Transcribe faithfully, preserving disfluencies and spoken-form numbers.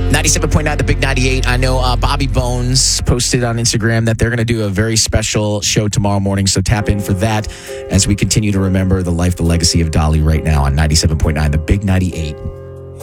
ninety-seven point nine, the Big ninety-eight. I know uh, Bobby Bones posted on Instagram that they're going to do a very special show tomorrow morning. So tap in for that as we continue to remember the life, the legacy of Dolly right now on ninety-seven point nine, the Big ninety-eight.